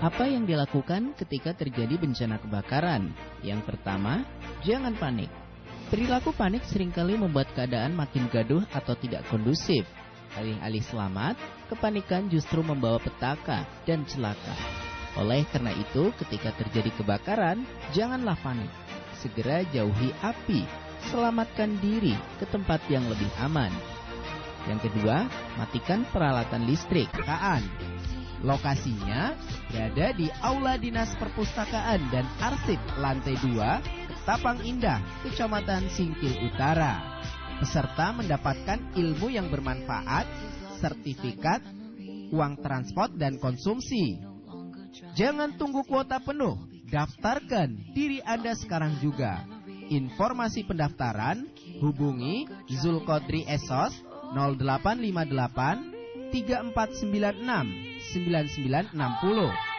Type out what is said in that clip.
Apa yang dilakukan ketika terjadi bencana kebakaran? Yang pertama, jangan panik. Perilaku panik seringkali membuat keadaan makin gaduh atau tidak kondusif. Alih-alih selamat, kepanikan justru membawa petaka dan celaka. Oleh karena itu, ketika terjadi kebakaran, janganlah panik. Segera jauhi api, selamatkan diri ke tempat yang lebih aman. Yang kedua, matikan peralatan listrik. Lokasinya berada di Aula Dinas Perpustakaan dan Arsip lantai 2, Ketapang Indah, Kecamatan Singkil Utara. Peserta mendapatkan ilmu yang bermanfaat, sertifikat, uang transport dan konsumsi. Jangan tunggu kuota penuh, daftarkan diri Anda sekarang juga. Informasi pendaftaran hubungi Zulkodri Esos 0858 3496 9960.